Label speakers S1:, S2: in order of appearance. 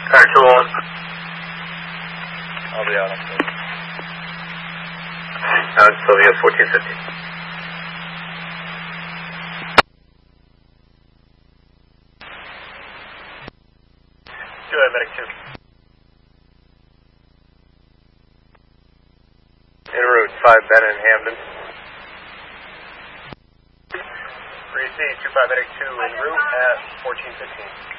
S1: Alright, 2 on.
S2: I'll be out on that.
S1: Sylvia 1450.
S2: Go ahead, medic 2.
S1: En route, 5 Ben and Hamden.
S2: Receive 25 medic 2 en route at 1415.